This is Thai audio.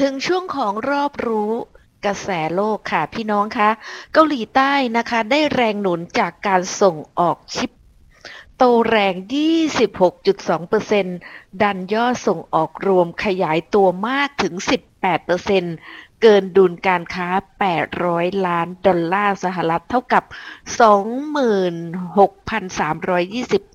ถึงช่วงของรอบรู้กระแสโลกค่ะพี่น้องคะเกาหลีใต้นะคะได้แรงหนุนจากการส่งออกชิปโตแรง 26.2%ดันยอดส่งออกรวมขยายตัวมากถึง 18%เกินดุลการค้า$800 ล้านสหรัฐเท่ากับ 26,320